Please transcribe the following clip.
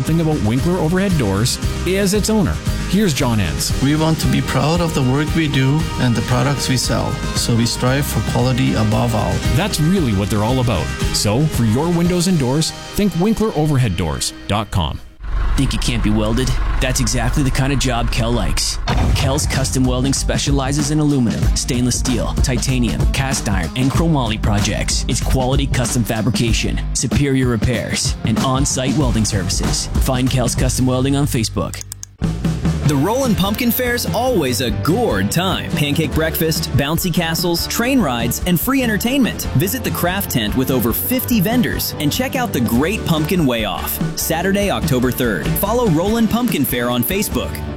something about Winkler Overhead Doors is its owner. Here's John Enns. We want to be proud of the work we do and the products we sell, so we strive for quality above all. That's really what they're all about. So, for your windows and doors, think WinklerOverheadDoors.com. Think it can't be welded? That's exactly the kind of job Kel likes. Kel's Custom Welding specializes in aluminum, stainless steel, titanium, cast iron, and chromoly projects. It's quality custom fabrication, superior repairs, and on-site welding services. Find Kel's Custom Welding on Facebook. The Rollin' Pumpkin Fair's always a gourd time. Pancake breakfast, bouncy castles, train rides, and free entertainment. Visit the craft tent with over 50 vendors and check out the Great Pumpkin Way Off. Saturday, October 3rd. Follow Rollin' Pumpkin Fair on Facebook.